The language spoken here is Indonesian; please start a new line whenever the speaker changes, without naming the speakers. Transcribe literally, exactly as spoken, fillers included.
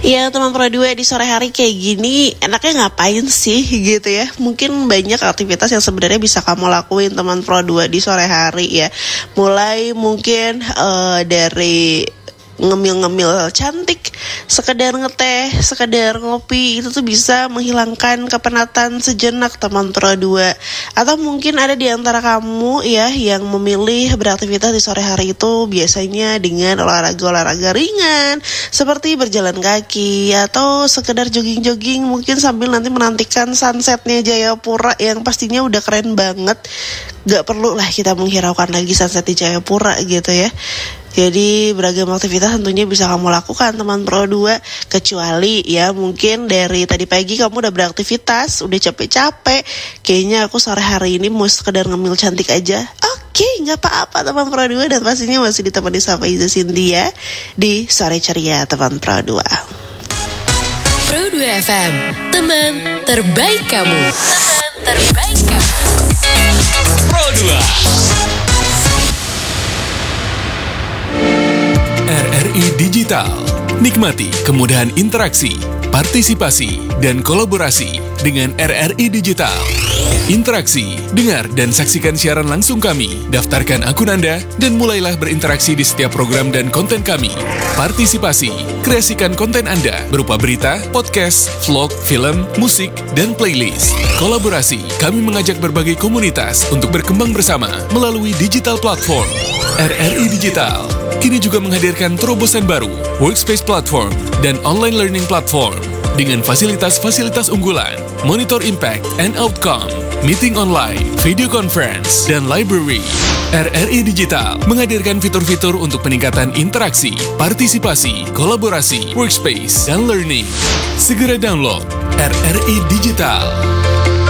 Ya teman Pro dua di sore hari kayak gini enaknya ngapain sih gitu ya. Mungkin banyak aktivitas yang sebenarnya bisa kamu lakuin teman Pro dua di sore hari ya. Mulai mungkin uh, dari ngemil-ngemil cantik, sekedar ngeteh, sekedar ngopi, itu tuh bisa menghilangkan kepenatan sejenak teman Pro dua. Atau mungkin ada di antara kamu ya yang memilih beraktivitas di sore hari itu biasanya dengan olahraga-olahraga ringan seperti berjalan kaki atau sekedar jogging-jogging, mungkin sambil nanti menantikan sunsetnya Jayapura yang pastinya udah keren banget. Gak perlu lah kita menghiraukan lagi sunset di Jayapura gitu ya. Jadi beragam aktivitas tentunya bisa kamu lakukan teman Pro dua. Kecuali ya mungkin dari tadi pagi kamu udah beraktivitas, udah capek-capek, kayaknya aku sore hari ini mau sekedar ngemil cantik aja. Oke, gak apa-apa teman Pro dua. Dan pastinya masih ditemani sama Iza Cynthia di Sore Ceria teman Pro dua.
Pro dua F M, teman terbaik kamu. Teman terbaik kamu.
Pro dua. R R I Digital. Nikmati kemudahan interaksi, partisipasi, dan kolaborasi dengan R R I Digital. Interaksi, dengar dan saksikan siaran langsung kami. Daftarkan akun Anda dan mulailah berinteraksi di setiap program dan konten kami. Partisipasi, kreasikan konten Anda berupa berita, podcast, vlog, film, musik, dan playlist. Kolaborasi, kami mengajak berbagai komunitas untuk berkembang bersama melalui digital platform. R R I Digital kini juga menghadirkan terobosan baru, workspace platform, dan online learning platform. Dengan fasilitas-fasilitas unggulan, monitor impact and outcome, meeting online, video conference, dan library. R R I Digital menghadirkan fitur-fitur untuk peningkatan interaksi, partisipasi, kolaborasi, workspace, dan learning. Segera download R R I Digital.